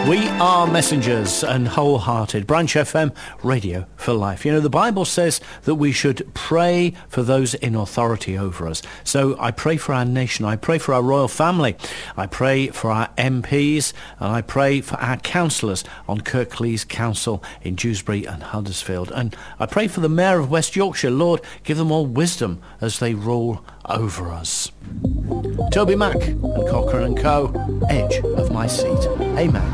We are messengers and wholehearted. Branch FM, radio for life. You know, the Bible says that we should pray for those in authority over us. So I pray for our nation. I pray for our royal family. I pray for our MPs, and I pray for our councillors on Kirklees Council in Dewsbury and Huddersfield. And I pray for the Mayor of West Yorkshire. Lord, give them all wisdom as they rule over us. Toby Mac and Cochrane & Co. Edge of my seat. Amen.